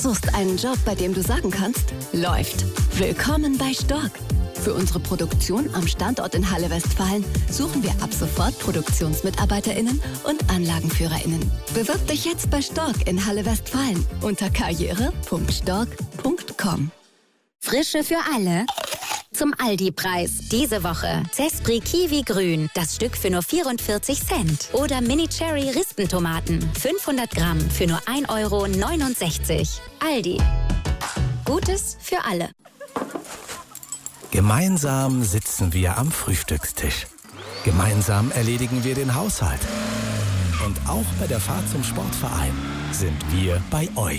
Suchst einen Job, bei dem du sagen kannst, läuft. Willkommen bei Stork. Für unsere Produktion am Standort in Halle Westfalen suchen wir ab sofort ProduktionsmitarbeiterInnen und AnlagenführerInnen. Bewirb dich jetzt bei Stork in Halle Westfalen unter karriere.stork.com. Frische für alle. Zum Aldi-Preis. Diese Woche Zespri Kiwi Grün, das Stück für nur 44 Cent. Oder Mini Cherry Rispentomaten, 500 Gramm für nur 1,69 €. Aldi. Gutes für alle. Gemeinsam sitzen wir am Frühstückstisch. Gemeinsam erledigen wir den Haushalt. Und auch bei der Fahrt zum Sportverein sind wir bei euch.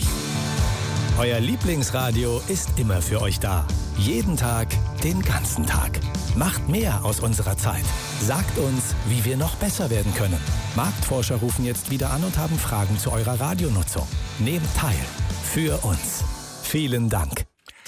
Euer Lieblingsradio ist immer für euch da. Jeden Tag, den ganzen Tag. Macht mehr aus unserer Zeit. Sagt uns, wie wir noch besser werden können. Marktforscher rufen jetzt wieder an und haben Fragen zu eurer Radionutzung. Nehmt teil. Für uns. Vielen Dank.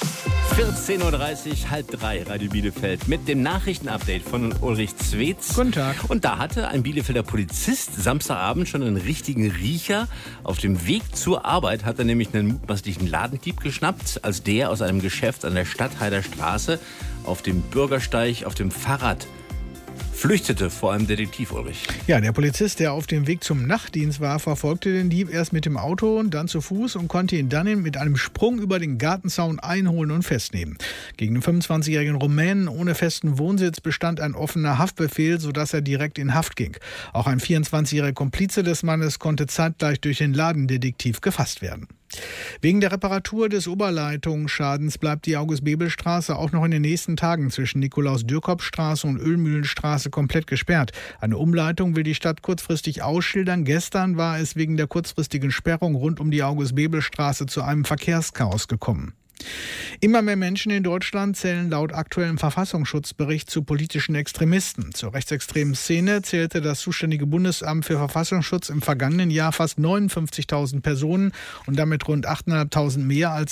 14.30 Uhr, 2:30, Radio Bielefeld mit dem Nachrichtenupdate von Ulrich Zwetz. Guten Tag. Und da hatte ein Bielefelder Polizist Samstagabend schon einen richtigen Riecher. Auf dem Weg zur Arbeit hat er nämlich einen mutmaßlichen Ladendieb geschnappt, als der aus einem Geschäft an der Stadtheider Straße auf dem Bürgersteig auf dem Fahrrad flüchtete vor einem Detektiv, Ulrich. Ja, der Polizist, der auf dem Weg zum Nachtdienst war, verfolgte den Dieb erst mit dem Auto und dann zu Fuß und konnte ihn dann mit einem Sprung über den Gartenzaun einholen und festnehmen. Gegen den 25-jährigen Rumänen ohne festen Wohnsitz bestand ein offener Haftbefehl, sodass er direkt in Haft ging. Auch ein 24-jähriger Komplize des Mannes konnte zeitgleich durch den Ladendetektiv gefasst werden. Wegen der Reparatur des Oberleitungsschadens bleibt die August-Bebel-Straße auch noch in den nächsten Tagen zwischen Nikolaus-Dürkop-Straße und Ölmühlenstraße komplett gesperrt. Eine Umleitung will die Stadt kurzfristig ausschildern. Gestern war es wegen der kurzfristigen Sperrung rund um die August-Bebel-Straße zu einem Verkehrschaos gekommen. Immer mehr Menschen in Deutschland zählen laut aktuellem Verfassungsschutzbericht zu politischen Extremisten. Zur rechtsextremen Szene zählte das zuständige Bundesamt für Verfassungsschutz im vergangenen Jahr fast 59.000 Personen und damit rund 8.500 mehr als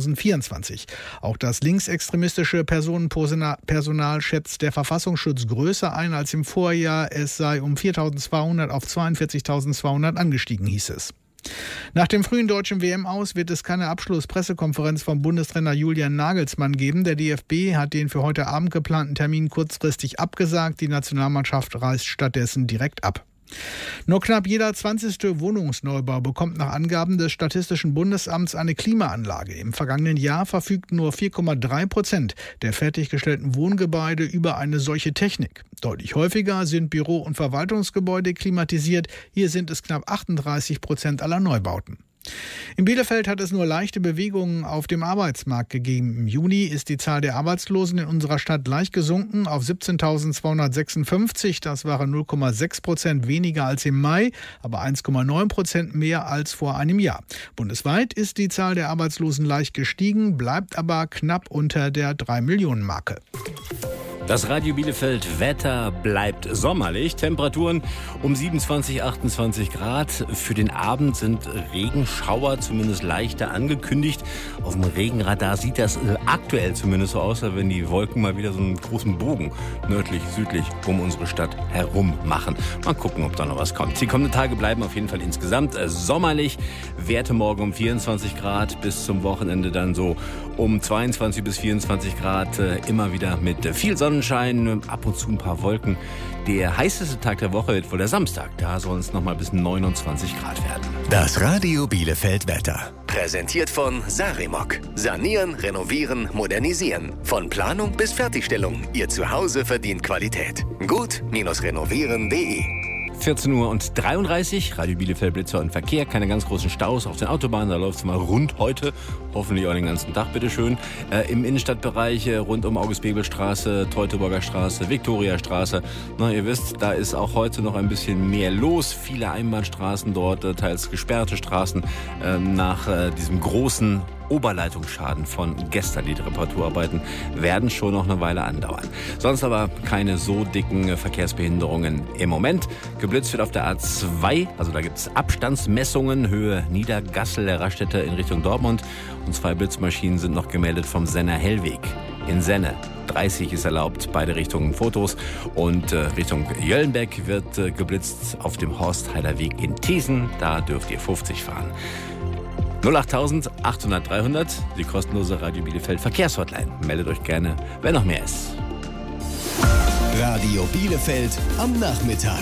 2024. Auch das linksextremistische Personenpersonal schätzt der Verfassungsschutz größer ein als im Vorjahr. Es sei um 4.200 auf 42.200 angestiegen, hieß es. Nach dem frühen deutschen WM-Aus wird es keine Abschlusspressekonferenz vom Bundestrainer Julian Nagelsmann geben. Der DFB hat den für heute Abend geplanten Termin kurzfristig abgesagt. Die Nationalmannschaft reist stattdessen direkt ab. Nur knapp jeder 20. Wohnungsneubau bekommt nach Angaben des Statistischen Bundesamts eine Klimaanlage. Im vergangenen Jahr verfügten nur 4,3% der fertiggestellten Wohngebäude über eine solche Technik. Deutlich häufiger sind Büro- und Verwaltungsgebäude klimatisiert. Hier sind es knapp 38% aller Neubauten. In Bielefeld hat es nur leichte Bewegungen auf dem Arbeitsmarkt gegeben. Im Juni ist die Zahl der Arbeitslosen in unserer Stadt leicht gesunken auf 17.256. Das waren 0,6% weniger als im Mai, aber 1,9% mehr als vor einem Jahr. Bundesweit ist die Zahl der Arbeitslosen leicht gestiegen, bleibt aber knapp unter der 3-Millionen-Marke. Das Radio Bielefeld Wetter bleibt sommerlich. Temperaturen um 27, 28 Grad. Für den Abend sind Regenschauer zumindest leichter angekündigt. Auf dem Regenradar sieht das aktuell zumindest so aus, als wenn die Wolken mal wieder so einen großen Bogen nördlich, südlich um unsere Stadt herum machen. Mal gucken, ob da noch was kommt. Die kommenden Tage bleiben auf jeden Fall insgesamt sommerlich. Werte morgen um 24 Grad, bis zum Wochenende dann so um 22 bis 24 Grad. Immer wieder mit viel Sonnenschein, ab und zu ein paar Wolken. Der heißeste Tag der Woche wird wohl der Samstag. Da soll es nochmal bis 29 Grad werden. Das Radio Bielefeld Wetter. Präsentiert von Sarimok. Sanieren, renovieren, modernisieren. Von Planung bis Fertigstellung. Ihr Zuhause verdient Qualität. Gut-renovieren.de. 14:33 Uhr, Radio Bielefeld Blitzer und Verkehr. Keine ganz großen Staus auf den Autobahnen, da läuft es mal rund heute. Hoffentlich auch den ganzen Tag, bitteschön. Im Innenstadtbereich rund um August-Bebel-Straße, Teutoburger Straße, Viktoriastraße. Na, ihr wisst, da ist auch heute noch ein bisschen mehr los. Viele Einbahnstraßen dort, teils gesperrte Straßen nach diesem großen Oberleitungsschaden von gestern. Die Reparaturarbeiten werden schon noch eine Weile andauern. Sonst aber keine so dicken Verkehrsbehinderungen im Moment. Geblitzt wird auf der A2, also da gibt es Abstandsmessungen, Höhe Niedergassel, der Raststätte in Richtung Dortmund. Und 2 Blitzmaschinen sind noch gemeldet vom Senner Hellweg in Senne. 30 ist erlaubt, beide Richtungen Fotos. Und Richtung Jöllenbeck wird geblitzt auf dem Horstheider Weg in Thesen. Da dürft ihr 50 fahren. 08000 800 300, die kostenlose Radio Bielefeld Verkehrshotline. Meldet euch gerne, wenn noch mehr ist. Radio Bielefeld am Nachmittag.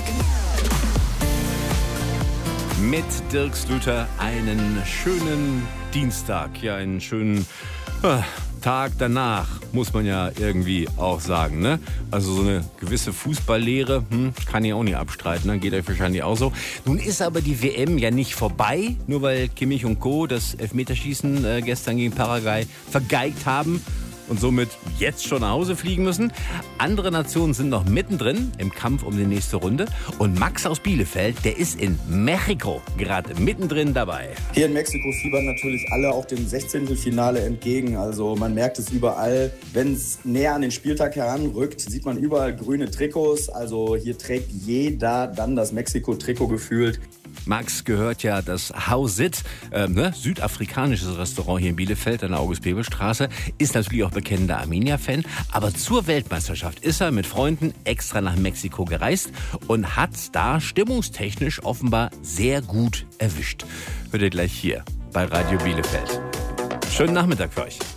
Mit Dirk Slüter einen schönen Dienstag, ja, einen schönen Tag danach, muss man ja irgendwie auch sagen, ne? Also so eine gewisse Fußballlehre, kann ich auch nicht abstreiten, ne? Geht euch wahrscheinlich auch so. Nun ist aber die WM ja nicht vorbei, nur weil Kimmich und Co. das Elfmeterschießen gestern gegen Paraguay vergeigt haben und somit jetzt schon nach Hause fliegen müssen. Andere Nationen sind noch mittendrin im Kampf um die nächste Runde. Und Max aus Bielefeld, der ist in Mexiko gerade mittendrin dabei. Hier in Mexiko fiebern natürlich alle auch dem 16. entgegen. Also man merkt es überall. Wenn es näher an den Spieltag heranrückt, sieht man überall grüne Trikots. Also hier trägt jeder dann das Mexiko-Trikot gefühlt. Max gehört ja das Hausit, südafrikanisches Restaurant hier in Bielefeld an der August-Bebel-Straße, ist natürlich auch bekennender Arminia-Fan, aber zur Weltmeisterschaft ist er mit Freunden extra nach Mexiko gereist und hat da stimmungstechnisch offenbar sehr gut erwischt. Hört ihr gleich hier bei Radio Bielefeld. Schönen Nachmittag für euch.